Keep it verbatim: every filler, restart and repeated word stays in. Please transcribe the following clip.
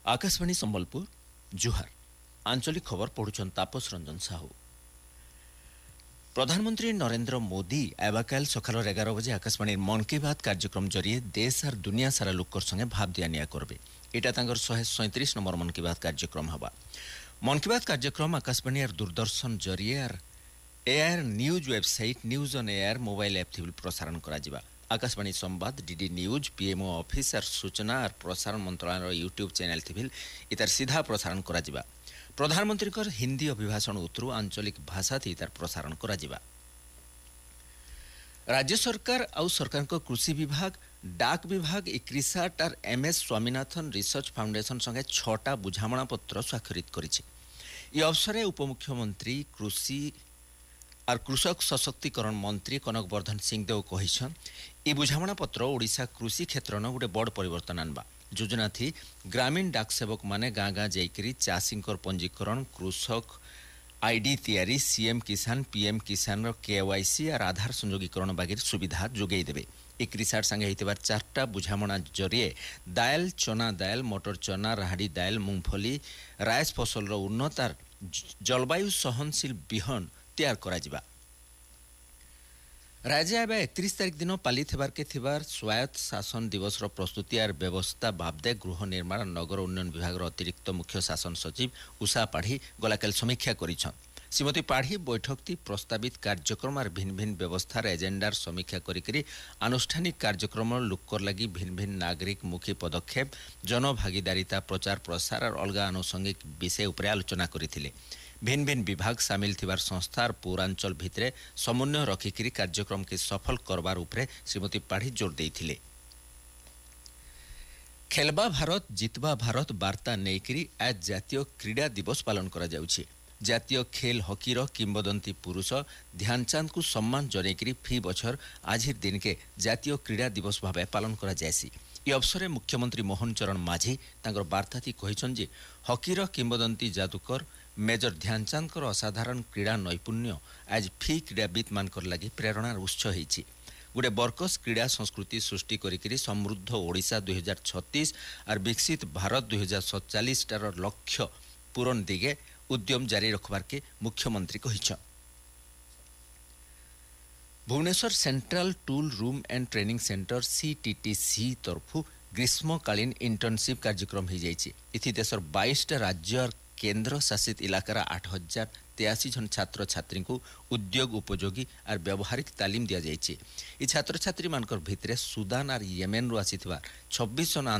आकाशवाणी संबलपुर जुहार आंचलिक खबर पढ़ुछन तापस रंजन साहू। प्रधानमंत्री नरेंद्र मोदी एवकाल सकाल एगार बजे आकाशवाणी मन की बात कार्यक्रम जरिए देश और दुनिया सारा लोकर संगे भाव दिया करबे। एटा तांगर शहे सैंतीस नंबर मन की बात कार्यक्रम हवा। मन की बात कार्यक्रम आकाशवाणी और दूरदर्शन जरिए और AR news website news on AR mobile app थी प्रसारण करा जिबा। आकाशवाणी संवाद डीडी न्यूज पीएमओ ऑफिस और सूचना और प्रसारण मंत्रालय यूट्यूब चैनल थी इतार सीधा प्रसारण करा जिबा। प्रधानमंत्री कर हिंदी अभिभाषण उतरु आंचलिक भाषा थी इतार प्रसारण करा जिबा। राज्य सरकार आउ सरकार को कृषि विभाग डाक विभाग इक्रिसाट और एमएस स्वामीनाथन रिसर्च फाउंडेशन संगे छटा बुझामणा पत्र स्वाक्षरित करिछि। ई अवसर उपमुख्यमंत्री कृषि और कृषक सशक्तिकरण मंत्री कनक वर्धन सिंहदेव कहिछन ई बुझामणा पत्र ओडिशा कृषि क्षेत्र न गोटे बड़ परिवर्तन आनबा। योजना थी ग्रामीण डाक सेवक माने गाँ गाँ जाइकरी चाषींकर पंजीकरण कृषक आईडी तैयारी सीएम किसान पीएम किसान केवाईसी और आधार संयोगीकरण बागिर सुविधा जोगई देबे। एक रिसार्ट संगे हितबार चारटा बुझामणा जरिए दायल चना दायल मटर चना राहड़ी दायल मूंगफली राइस फसल रो उन्नत और जलवायु सहनशील बिहन तैयार करा जिबा। राज्य एवं एकतीस तारीख दिन पालित हेबार के थिबार स्वायत्त शासन दिवस रो प्रस्तुति और व्यवस्था बाबदे गृह निर्माण और नगर उन्नयन विभाग रो अतिरिक्त मुख्य शासन सचिव उषा पाढ़ी गलाकाल समीक्षा करिछन। श्रीमती पाढ़ी बैठक थी प्रस्तावित कार्यक्रम और भिन्न भिन्न व्यवस्थार एजेंडार समीक्षा करी आनुष्ठानिक कार्यक्रम लुकर लगी भिन्न भिन्न नागरिक मुखी पदक्षेप जनभागीदारिता प्रचार प्रसार और अलग आनुषंगिक विषय उपर आलोचना करथिले। भिन्न भिन्न विभाग सामिल थिबार संस्था और पौरांचल भितरे समन्वय रखिकी कार्यक्रम के सफल करबार उपरे श्रीमती पाढ़ी जोर देइथिले। खेलबा भारत जितबा भारत वार्ता नेकरी आज जातीय क्रीड़ा दिवस पालन करा जाउछि। जातीय खेल हकीर किंबदंती पुरुष ध्यानचंद को सम्मान जनेकरी फी बछर आज दिन के जातीय क्रीड़ा दिवस भाव पालन करा जायसी। ई अवसर मुख्यमंत्री मोहन चरण माझी तांकर वार्ता थी कहिछन जे हकीर किंबदंती जादूकर मेजर ध्यानचंद कर असाधारण क्रीड़ा नैपुण्य आज फी क्रीड़ाविद मानकर लगी प्रेरणार उत्स होइछि। गोटे बर्कस क्रीड़ा संस्कृति सृष्टि करिकरी समृद्ध ओडिशा दुई हजार छत्तीस और विकसित भारत दुई हजार सतचालीस टार लक्ष्य पूरण दिगे उद्यम जारी रखबार के मुख्यमंत्री कहिछन। Bhubaneswar central tool room and training centre सीटीटीसी तरफु ग्रीष्मकालीन इंटर्नशिप कार्यक्रम हो जाइछि। इथि देशर बाईस टा राज्य और केंद्र शासित इलाकार आठ हजार तेयासी जन छात्र छात्री को उद्योग उपयोगी और व्यावहारिक तालीम दिया जाइछि। ई छात्र छात्री मानकर भितरे सुदान और येमेन रु आसीथिबा छब्बीस जन